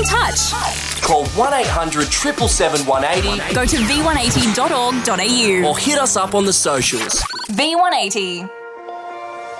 touch. Call 1800 777 180 Go to v180.org.au. or hit us up on the socials. V180.